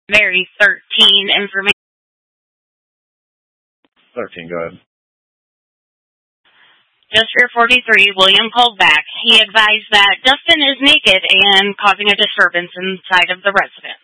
Mary 13 information. 13, go ahead. District 43, William called back. He advised that Dustin is naked and causing a disturbance inside of the residence.